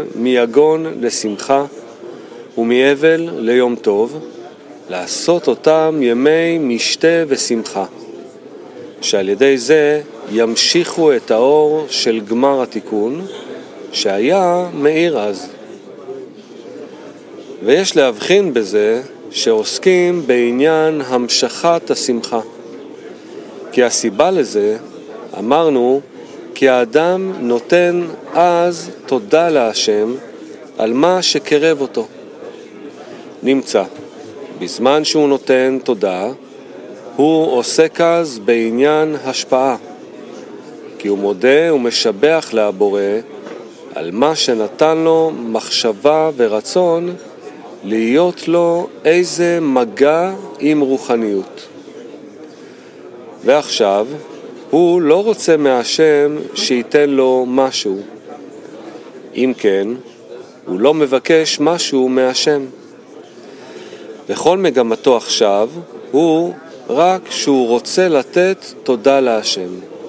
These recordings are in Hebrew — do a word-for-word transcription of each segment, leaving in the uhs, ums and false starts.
מיגון לשמחה ומאבל ליום טוב, לעשות אותם ימי משתה ושמחה, שעל ידי זה ימשיכו את האור של גמר התיקון שהיה מאיר אז. ויש להבחין בזה שעוסקים בעניין המשכת השמחה, כי הסיבה לזה, אמרנו, כי האדם נותן אז תודה להשם על מה שקרב אותו. נמצא, בזמן שהוא נותן תודה, הוא עוסק אז בעניין השפעה, כי הוא מודה ומשבח לבורא על מה שנתן לו מחשבה ורצון להיות לו איזה מגע עם רוחניות. ועכשיו הוא לא רוצה מהשם שייתן לו משהו. אם כן, הוא לא מבקש משהו מהשם. וכל מגמתו עכשיו הוא רק שהוא רוצה לתת תודה להשם.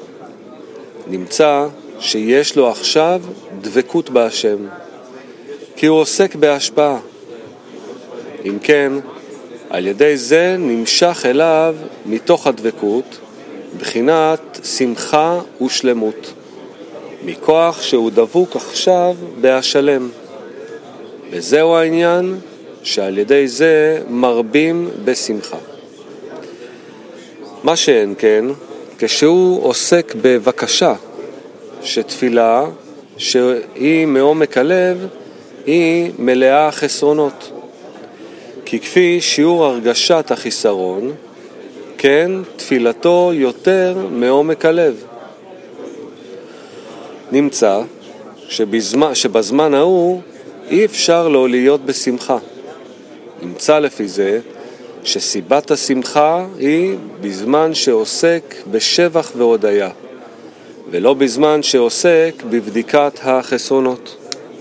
נמצא שיש לו עכשיו דבקות בהשם, כי הוא עוסק בהשפעה. אם כן, על ידי זה נמשך אליו מתוך הדבקות בחינת שמחה ושלמות, מכוח שהוא דבוק עכשיו בהשלם. וזהו העניין שעל ידי זה מרבים בשמחה. מה שאין כן, כשהוא עוסק בבקשה, שתפילה שהיא מעומק הלב היא מלאה חסרונות. כי כפי שיעור הרגשת החיסרון, כן תפילתו יותר מעומק הלב. נמצא שבזמן, שבזמן ההוא אי אפשר לו להיות בשמחה. נמצא לפי זה שסיבת השמחה היא בזמן שעוסק בשבח והודיה, ולא בזמן שעוסק בבדיקת החסרונות.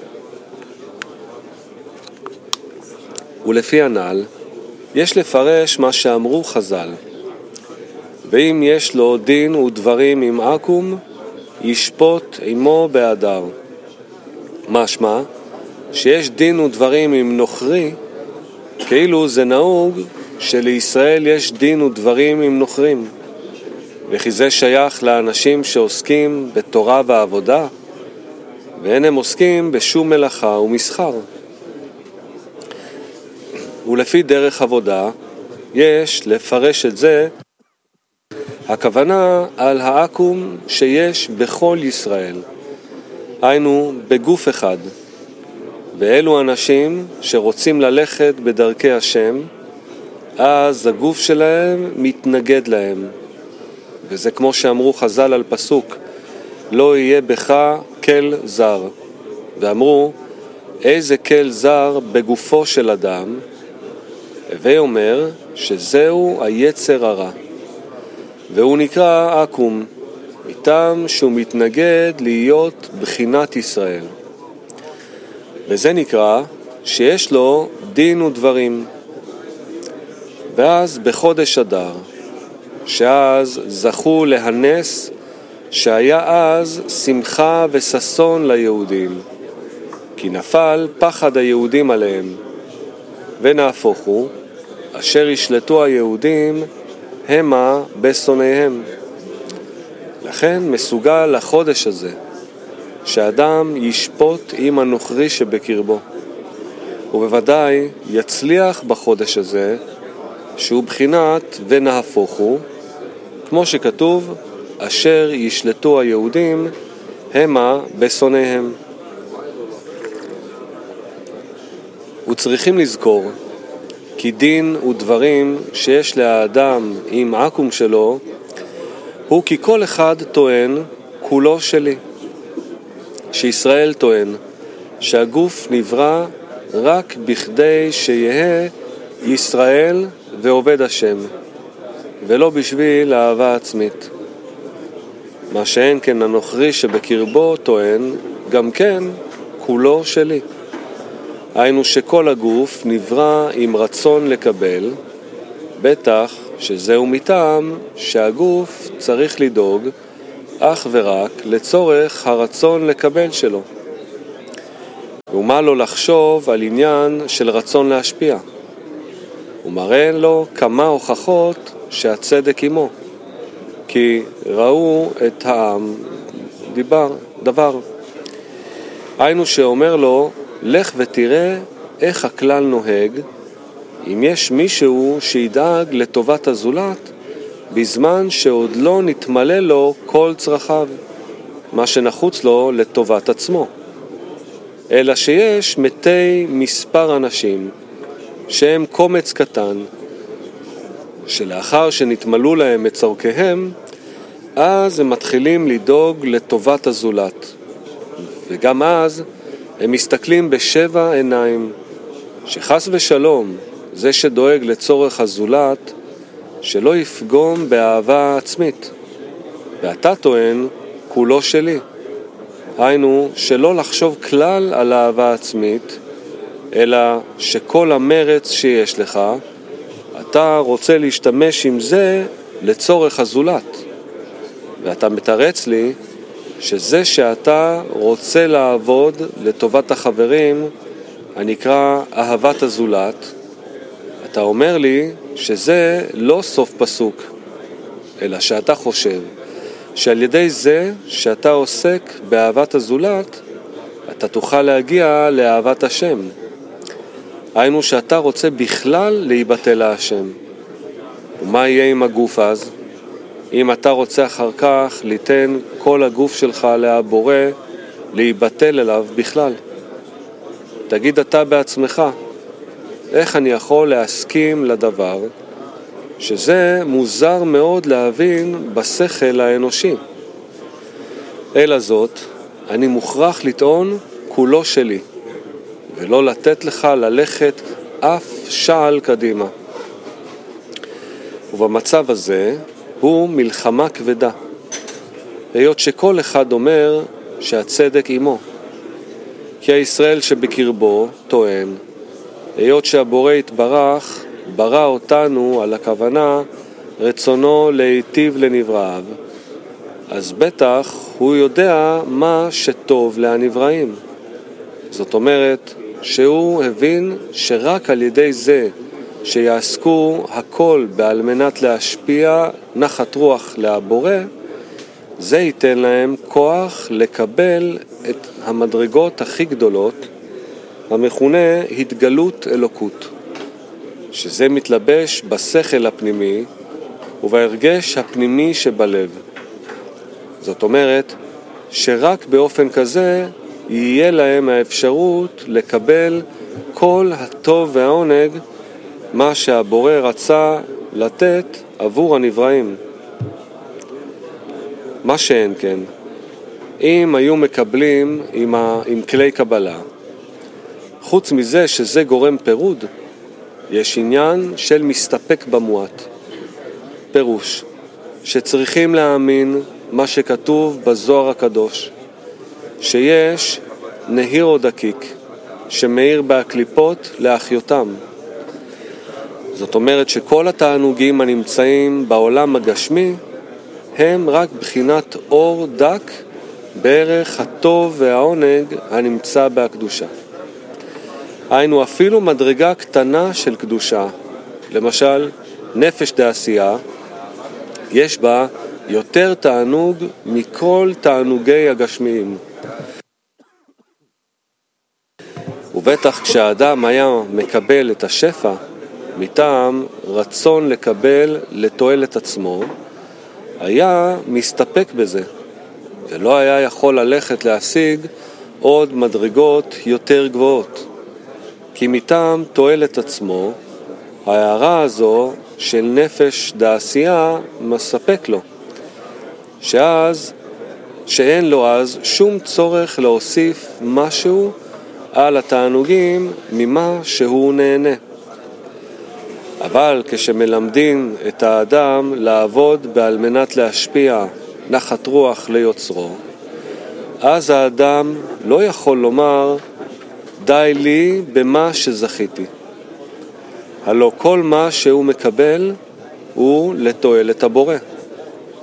ולפי הנ"ל, יש לפרש מה שאמרו חז"ל, ואם יש לו דין ודברים עם עקום, ישפוט עמו באדר. משמע, שיש דין ודברים עם נוכרי, כאילו זה נהוג שלישראל יש דין ודברים עם נוכרים, וכי זה שייך לאנשים שעוסקים בתורה ועבודה, ואין הם עוסקים בשום מלאכה ומסחר. ולפי דרך עבודה, יש לפרש את זה, הכוונה על העקום שיש בכל ישראל, היינו בגוף אחד, ואלו אנשים שרוצים ללכת בדרכי השם, אז הגוף שלהם מתנגד להם. וזה כמו שאמרו חז"ל על פסוק, לא יהיה בך כל זר. ואמרו, איזה כל זר בגופו של אדם? הווי אומר שזהו היצר הרע. והוא נקרא עקום, מטעם שהוא מתנגד להיות בחינת ישראל. וזה נקרא שיש לו דין ודברים. ואז בחודש אדר, שאז זכו להנס שהיה אז שמחה וששון ליהודים, כי נפל פחד היהודים עליהם, ונהפוך הוא, אשר ישלטו היהודים המה בשונאיהם. לכן מסוגל החודש הזה, שאדם ישפוט עם הנוכרי שבקרבו, ובוודאי יצליח בחודש הזה, שהוא בחינת ונהפוך הוא, כמו שכתוב, אשר ישלטו היהודים המה בשונאיהם. וצריכים לזכור כי דין ודברים שיש לאדם עם עקום שלו, הוא כי כל אחד טוען כולו שלי. שישראל טוען שהגוף נברא רק בכדי שיהיה ישראל ועובד השם, ולא בשביל אהבה עצמית. מה שאין כן הנוכרי שבקרבו טוען גם כן כולו שלי. היינו שכל הגוף נברא עם רצון לקבל, בטח שזהו מטעם שהגוף צריך לדאוג אך ורק לצורך הרצון לקבל שלו. ומה לו לחשוב על עניין של רצון להשפיע? הוא מראה לו כמה הוכחות שהצדק עמו, כי ראו את העם דיבר, דבר. היינו שאומר לו, לך ותראה איך הכלל נוהג, אם יש מישהו שידאג לטובת הזולת, בזמן שעוד לא נתמלא לו כל צרכיו, מה שנחוץ לו לטובת עצמו. אלא שיש מתי מספר אנשים, שהם קומץ קטן, שלאחר שנתמלאו להם את צורכיהם, אז הם מתחילים לדאוג לטובת הזולת. וגם אז הם מסתכלים בשבע עיניים, שחס ושלום, זה שדואג לצורך הזולת, שלא יפגום באהבה עצמית. ואתה טוען, כולו שלי. היינו, שלא לחשוב כלל על אהבה עצמית, אלא שכל המרץ שיש לך, אתה רוצה להשתמש עם זה לצורך הזולת. ואתה מתרץ לי שזה שאתה רוצה לעבוד לטובת החברים, הנקרא אהבת הזולת, אתה אומר לי שזה לא סוף פסוק, אלא שאתה חושב שעל ידי זה שאתה עוסק באהבת הזולת, אתה תוכל להגיע לאהבת השם. היינו שאתה רוצה בכלל להיבטל להשם. ומה יהיה עם הגוף אז? אם אתה רוצה אחר כך ליתן כל הגוף שלך להבורא, להיבטל אליו בכלל. תגיד אתה בעצמך, איך אני יכול להסכים לדבר שזה מוזר מאוד להבין בשכל האנושי. אלא זאת, אני מוכרח לטעון כולו שלי, ולא לתת לך ללכת אף שעל קדימה. ובמצב הזה הוא מלחמה כבדה, היות שכל אחד אומר שהצדק עמו. כי הישראל שבקרבו טוען, היות שהבורא יתברך ברא אותנו על הכוונה רצונו להיטיב לנבראיו, אז בטח הוא יודע מה שטוב להנבראים. זאת אומרת שהוא הבין שרק על ידי זה שיעסקו הכל בעל מנת להשפיע נחת רוח להבורא, זה ייתן להם כוח לקבל את המדרגות הכי גדולות, המכונה התגלות אלוקות, שזה מתלבש בשכל הפנימי ובהרגש הפנימי שבלב. זאת אומרת שרק באופן כזה יהיה להם האפשרות לקבל כל הטוב והעונג, מה שהבורא רצה לתת עבור הנבראים. מה שאין כן, אם היו מקבלים עם, ה... עם כלי קבלה, חוץ מזה שזה גורם פירוד, יש עניין של מסתפק במועט. פירוש, שצריכים להאמין מה שכתוב בזוהר הקדוש, שיש נהיר או דקיק, שמאיר בהקליפות לאחיותם. זאת אומרת שכל התענוגים הנמצאים בעולם הגשמי, הם רק בחינת אור דק בערך הטוב והעונג הנמצא בהקדושה. היינו אפילו מדרגה קטנה של קדושה, למשל נפש דעשייה, יש בה יותר תענוג מכל תענוגי הגשמיים. ובטח כשהאדם היה מקבל את השפע מטעם רצון לקבל לתועלת עצמו, היה מסתפק בזה, ולא היה יכול ללכת להשיג עוד מדרגות יותר גבוהות. כי מטעם תועלת עצמו, ההערה הזו של נפש דעשייה מספק לו, שאז, שאין לו אז שום צורך להוסיף משהו על התענוגים ממה שהוא נהנה. אבל כשמלמדים את האדם לעבוד בעל מנת להשפיע נחת רוח ליוצרו, אז האדם לא יכול לומר די לי במה שזכיתי. הלא כל מה שהוא מקבל הוא לתועלת הבורא.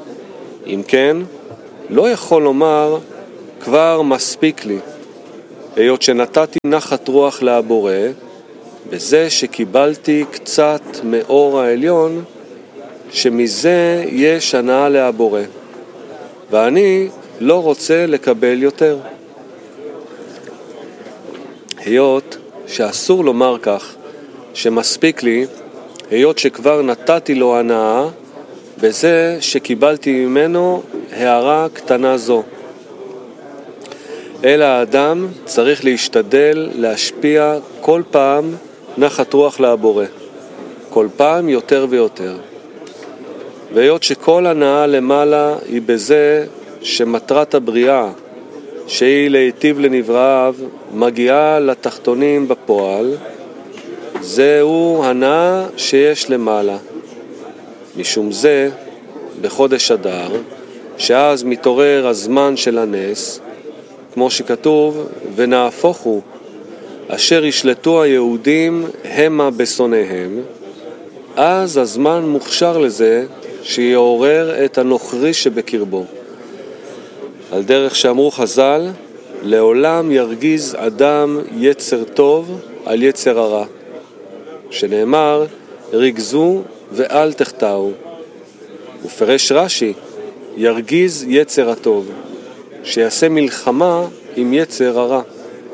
אם כן, לא יכול לומר כבר מספיק לי, היות שנתתי נחת רוח לבורא, בזה שקיבלתי קצת מאור העליון, שמזה יש הנאה לבורא, ואני לא רוצה לקבל יותר. היות שאסור לומר כך, שמספיק לי, היות שכבר נתתי לו הנאה, בזה שקיבלתי ממנו הערה קטנה זו. אלא האדם צריך להשתדל להשפיע כל פעם נחת רוח לבורא, כל פעם יותר ויותר. והיות שכל הנאה למעלה היא בזה שמטרת הבריאה, שהיא להיטיב לנבראיו, מגיעה לתחתונים בפועל, זהו הנאה שיש למעלה. משום זה, בחודש אדר, שאז מתעורר הזמן של הנס, כמו שכתוב, ונהפוכו, אשר ישלטו היהודים המה בשונאיהם, אז הזמן מוכשר לזה שיעורר את הנוכרי שבקרבו. על דרך שאמרו חז"ל, לעולם ירגיז אדם יצר טוב על יצר הרע, שנאמר, רגזו ואל תחטאו. ופרש רש"י, ירגיז יצר הטוב, שיעשה מלחמה עם יצר הרע.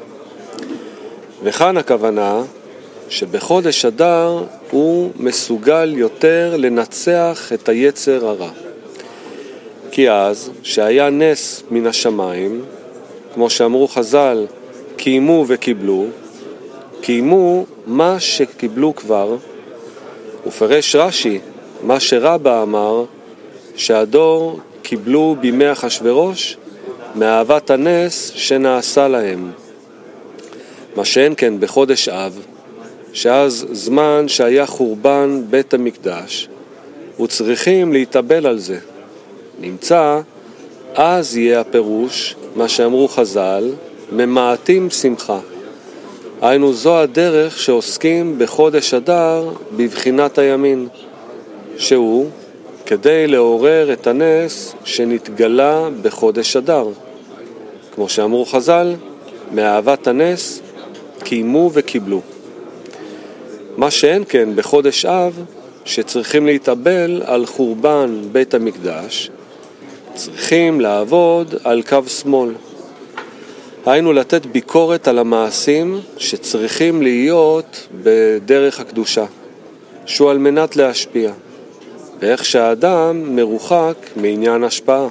וכאן הכוונה שבחודש אדר הוא מסוגל יותר לנצח את היצר הרע. כי אז, שהיה נס מן השמיים, כמו שאמרו חז"ל, קיימו וקיבלו, קיימו מה שקיבלו כבר, ופרש רש"י, מה שרבא אמר, שהדור קיבלו בימי אחשוורוש מאהבת הנס שנעשה להם. מה שאין כן בחודש אב, שאז זמן שהיה חורבן בית המקדש, וצריכים להתאבל על זה. נמצא, אז יהיה הפירוש, מה שאמרו חז"ל, ממעטים שמחה. היינו זו הדרך שעוסקים בחודש אדר בבחינת הימין, שהוא כדי לעורר את הנס שנתגלה בחודש אדר. כמו שאמרו חז"ל, מאהבת הנס קיימו וקיבלו. מה שאין כן בחודש אב, שצריכים להתאבל על חורבן בית המקדש, צריכים לעבוד על קו שמאל. היינו לתת ביקורת על המעשים שצריכים להיות בדרך הקדושה, שהוא על מנת להשפיע, ואיך שהאדם מרוחק מעניין השפעה.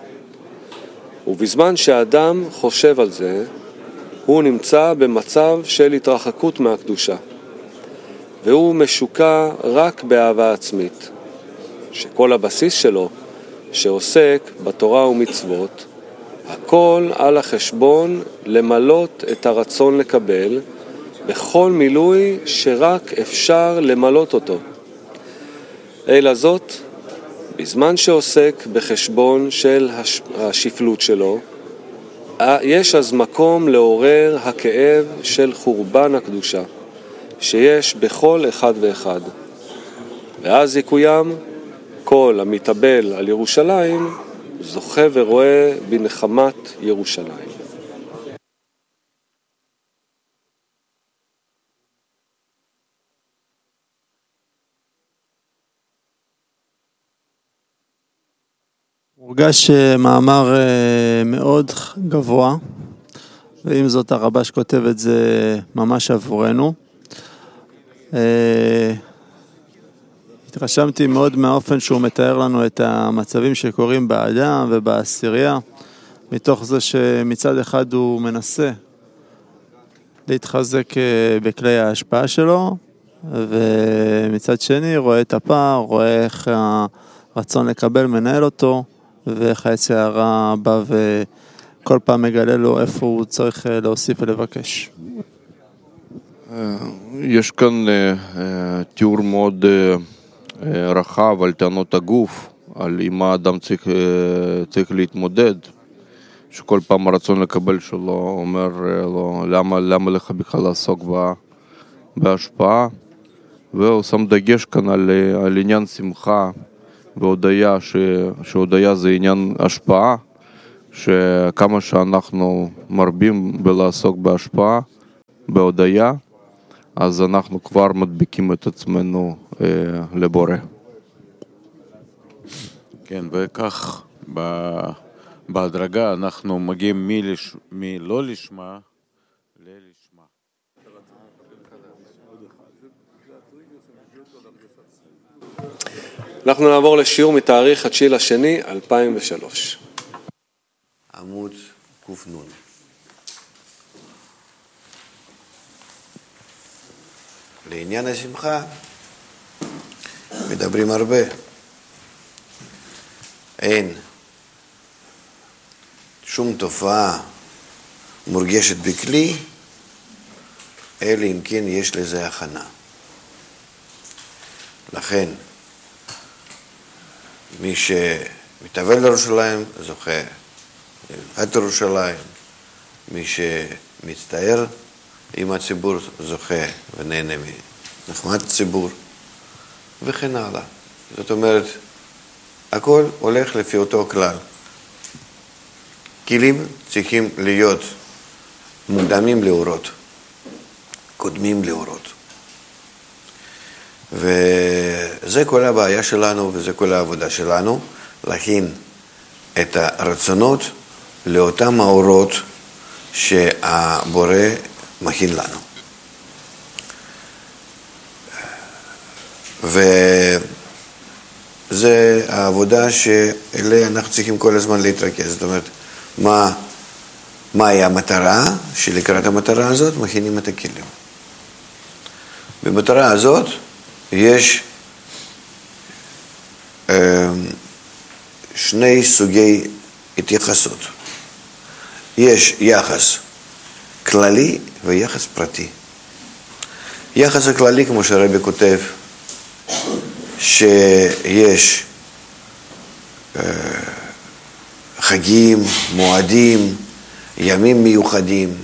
ובזמן שהאדם חושב על זה, הוא נמצא במצב של התרחקות מהקדושה, והוא משוקע רק באהבה עצמית, שכל הבסיס שלו, שעוסק בתורה ומצוות, הכל על החשבון למלות את הרצון לקבל, בכל מילוי שרק אפשר למלות אותו. אלא זאת, בזמן שעוסק בחשבון של השפלות שלו, יש אז מקום לעורר הכאב של חורבן הקדושה, שיש בכל אחד ואחד. ואז יקוים, כל המתאבל על ירושלים, זוכה ורואה בנחמת ירושלים. מורגש מאמר מאוד גבוה, ועם זאת הרבש כותב את זה ממש עבורנו. התרשמתי מאוד מהאופן שהוא מתאר לנו את המצבים שקורים באדם ובעשירייה, מתוך זה שמצד אחד הוא מנסה להתחזק בכלי ההשפעה שלו, ומצד שני רואה את הפער, רואה איך הרצון לקבל מנהל אותו, ואיך היצר הרע בא וכל פעם מגלה לו איפה הוא צריך להוסיף ולבקש. יש כאן תיאור מאוד רחב על טענות הגוף, על עם מה האדם צריך, צריך להתמודד, שכל פעם הרצון לקבל שלו אומר לו, למה, למה לך בכלל לעסוק בהשפעה, והוא שם דגש כאן על, על עניין שמחה והודיה, ש, שהודיה זה עניין השפעה, שכמה שאנחנו מרבים בלעסוק בהשפעה, בהודעה, אז אנחנו כבר מדביקים את עצמנו אה, לבורא. כן, וכך בהדרגה אנחנו מגיעים מלש... מלא לשמה ללשמה. אנחנו נעבור לשיעור מתאריך התשיעי לשני אלפיים ושלוש. עמוד קופנון. לעניין השמחה מדברים הרבה. אין שום תופעה מורגשת בכלי, אלא אם כן יש לזה הכנה. לכן, מי שמתאבל לירושלים זוכה לנחת ירושלים, מי שמצטער עם הציבור זוכה ונהנה מנחמת הציבור, וכן הלאה. זאת אומרת, הכל הולך לפי אותו כלל. כלים צריכים להיות מוקדמים לאורות, קודמים לאורות. וזה כל הבעיה שלנו וזה כל העבודה שלנו, להכין את הרצונות לאותם האורות שהבורא מכין לנו. וזה העבודה שאליה אנחנו צריכים כל הזמן להתרכז. זאת אומרת, מה, מהי המטרה, שלקראת המטרה הזאת מכינים את הכלים. במטרה הזאת יש שני סוגי התייחסות. יש יחס כללי ויחס פרטי. יחס הכללי, כמו שהרבי כותב, שיש חגים, מועדים, ימים מיוחדים,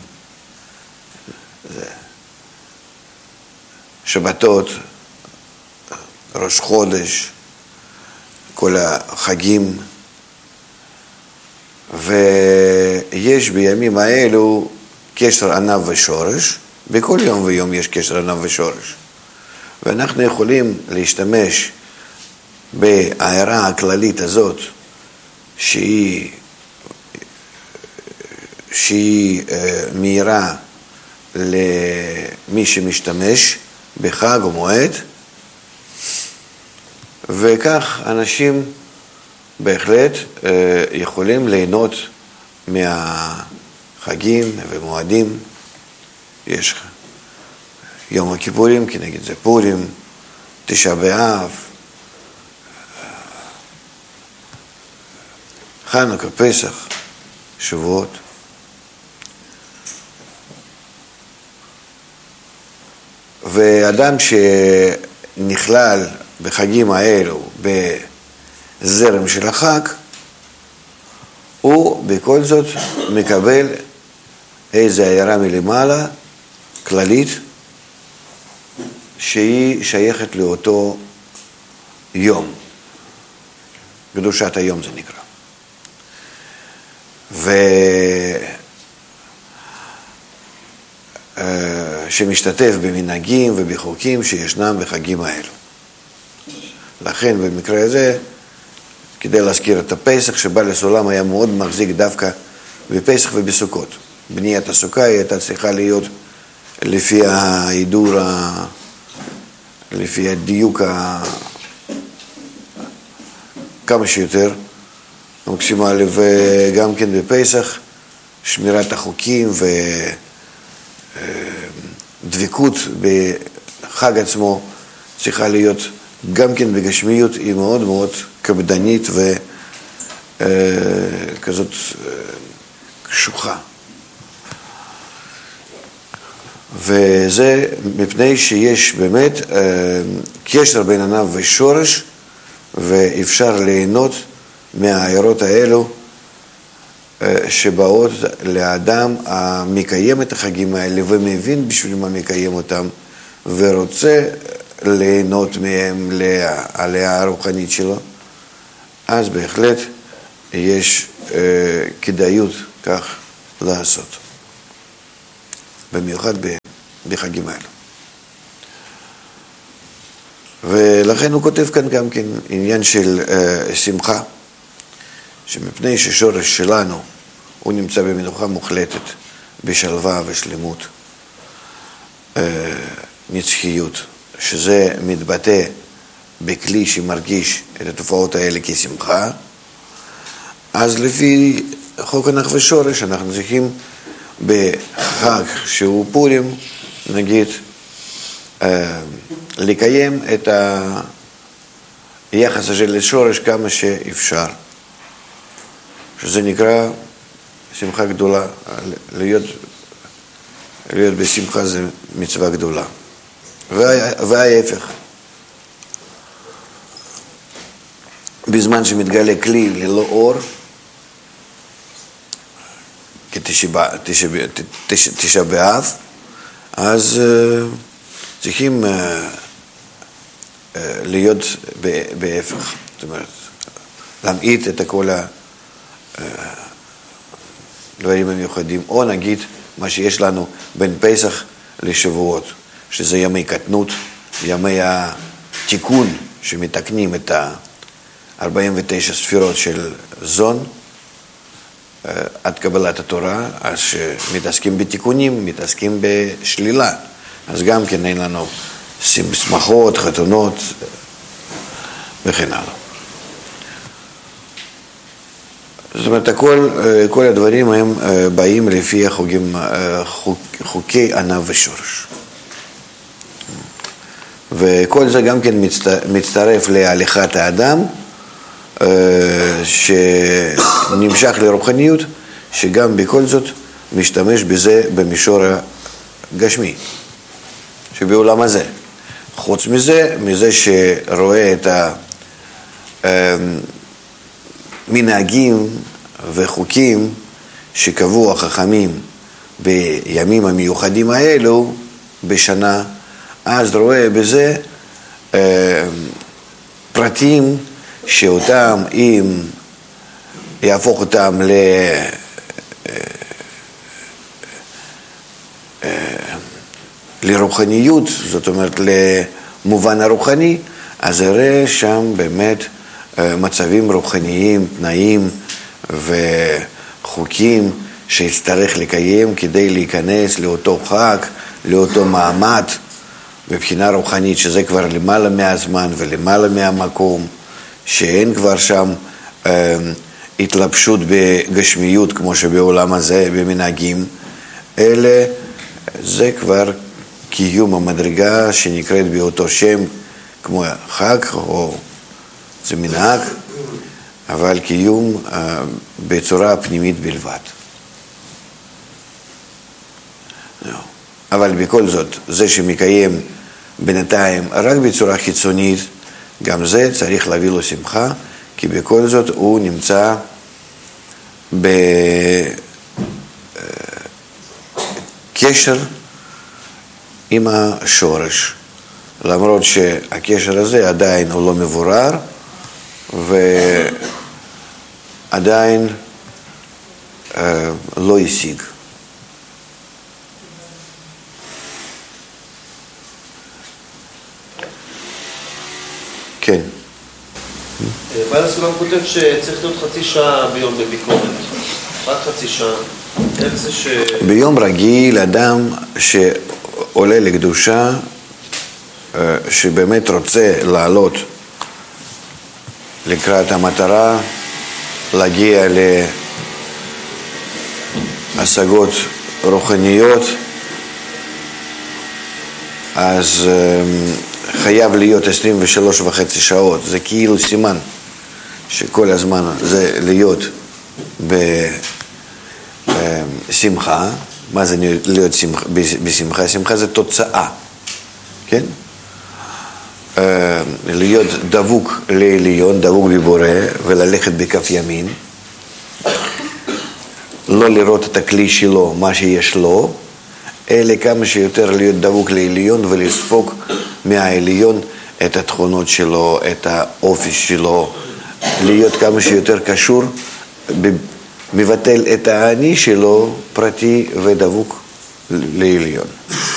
שבתות, ראש חודש, כל החגים, ויש בימים האלו קשר ענב ושורש, בכל יום ויום יש קשר ענב ושורש. ואנחנו יכולים להשתמש בהערה הכללית הזאת, שהיא, שהיא מהירה למי שמשתמש בחג או מועד, וכך אנשים בהחלט יכולים ליהנות מהחגים ומועדים. יש יום הכיפורים, כנגד זה פורים, תשעה באב, חנוכה, פסח, שבועות. ואדם שנכלל בחגים האלו בזרם של החג, הוא בכל זאת מקבל איזו הערה מלמעלה, כללית, שהיא שייכת לאותו יום. קדושת היום זה נקרא. ושמשתתף במנהגים ובחוקים שישנם בחגים האלו. לכן במקרה הזה, כדי להזכיר את הפסח שבא לסולם, היה מאוד מחזיק דווקא בפסח ובסוכות. בניית הסוכה הייתה צריכה להיות לפי ההידור, לפי הדיוק כמה שיותר מקסימלי, וגם כן בפסח שמירת החוקים ודבקות בחג עצמו צריכה להיות גם כן בגשמיות, היא מאוד מאוד קפדנית וכזאת קשוחה. וזה מפני שיש באמת קשר בין ענב ושורש, ואפשר ליהנות מהעירות האלו שבאות לאדם המקיים את החגים האלה ומבין בשביל מה מקיים אותם ורוצה ליהנות מהם לעלייה הרוחנית שלו. אז בהחלט יש אה, כדאיות כך לעשות. במיוחד בחגים האלה. ולכן הוא כותב כאן גם כן עניין של אה, שמחה, שמפני ששורש שלנו הוא נמצא במנוחה מוחלטת, בשלווה ושלמות, אה, נצחיות, שזה מתבטא בכלי שמרגיש את התופעות האלה כשמחה, אז לפי חוק הנח ושורש אנחנו צריכים בחג שהוא פורים, נגיד, אה, לקיים את היחס הזה לשורש כמה שאפשר, שזה נקרא שמחה גדולה. להיות, להיות בשמחה זה מצווה גדולה, וההפך. בזמן שמתגלה כלי ללא אור, כתשעה באב, אז צריכים להיות בהפך, זאת אומרת, להמעיט את כל הדברים המיוחדים, או נגיד מה שיש לנו בין פסח לשבועות, שזה ימי קטנות, ימי התיקון שמתקנים את ה-ארבעים ותשע ספירות של זון, עד קבלת התורה, אז שמתעסקים בתיקונים, מתעסקים בשלילה, אז גם כן אין לנו שמחות, חתונות וכן הלאה. זאת אומרת, כל, כל הדברים הם באים לפי החוגים, חוק, חוקי ענב ושורש. וכל זה גם כן מצטרף להליכת האדם, שנמשך לרוחניות, שגם בכל זאת משתמש בזה במישור הגשמי, שבעולם הזה. חוץ מזה, מזה שרואה את המנהגים וחוקים שקבעו החכמים בימים המיוחדים האלו בשנה, אז רואה בזה פרטים שאותם, אם יהפוך אותם ל... לרוחניות, זאת אומרת למובן הרוחני, אז יראה שם באמת מצבים רוחניים, תנאים וחוקים שיצטרך לקיים כדי להיכנס לאותו חג, לאותו מעמד מבחינה רוחנית, שזה כבר למעלה מהזמן ולמעלה מהמקום, שאין כבר שם אה, התלבשות בגשמיות כמו שבעולם הזה במנהגים, אלא זה כבר קיום המדרגה שנקראת באותו שם כמו חג או זה מנהג, אבל קיום אה, בצורה פנימית בלבד. אבל בכל זאת, זה שמקיים בינתיים רק בצורה חיצונית, גם זה צריך להביא לו שמחה, כי בכל זאת הוא נמצא בקשר עם השורש, למרות שהקשר הזה עדיין הוא לא מבורר, ועדיין אה, לא השיג. כן. בעל הסולם כותב שצריך להיות חצי שעה ביום בביקורת. רק חצי שעה. איך זה ש... ביום רגיל אדם שעולה לקדושה, שבאמת רוצה לעלות לקראת המטרה, להגיע להשגות רוחניות, אז חייב להיות עשרים ושלוש וחצי שעות. זה כאילו סימן שכל הזמן זה להיות בשמחה. מה זה להיות בשמחה? שמחה זה תוצאה, כן? להיות דבוק לעליון, דבוק בבורא, וללכת בכף ימין, לא לראות את הכלי שלו, מה שיש לו, אלא כמה שיותר להיות דבוק לעליון ולספוג מהעליון את התכונות שלו, את האופי שלו, להיות כמה שיותר קשור מבטל את האני שלו פרטי ודבוק לעליון.